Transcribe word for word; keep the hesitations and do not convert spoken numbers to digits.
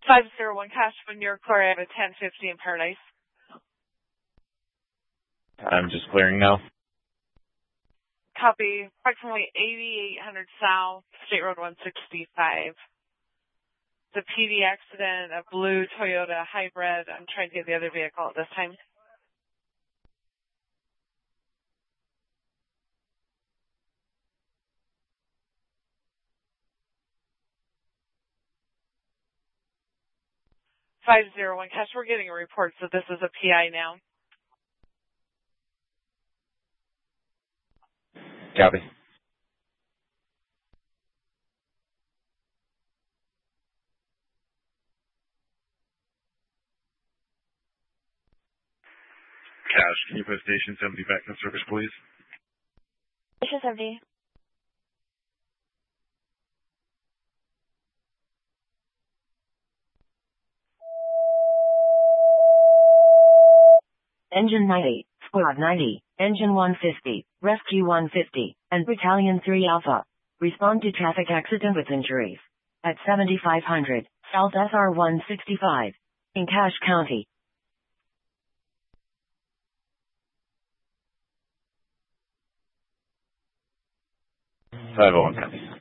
five zero one Cashman, New York, Florida, ten fifty in Paradise. I'm just clearing now. Copy. Approximately eighty-eight hundred South, State Road one sixty-five. The P D accident, a blue Toyota hybrid. I'm trying to get the other vehicle at this time. five zero one Cash, we're getting a report, so this is a P I now. Copy. Cash, can you put Station seventy back in service, please? Station seventy. Engine ninety, Squad ninety, Engine one fifty, Rescue one fifty, and Battalion three Alpha. Respond to traffic accident with injuries. At seventy-five hundred, South S R one sixty-five. In Cache County. five oh one, copy.